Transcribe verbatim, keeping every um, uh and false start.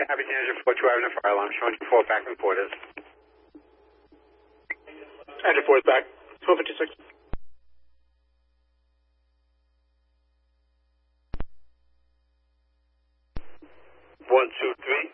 to have Angel four, two Avenue Fire Alarm, showing two four back reporters. Angel four is back. twelve fifty-six. One, two, three.